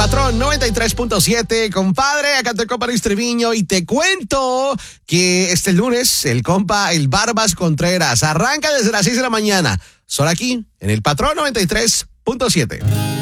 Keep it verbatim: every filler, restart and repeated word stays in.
Patrón noventa y tres punto siete, compadre, acá te el compa Luis Treviño y te cuento que este lunes el compa, el Barbas Contreras, arranca desde las seis de la mañana, solo aquí en el Patrón noventa y tres punto siete.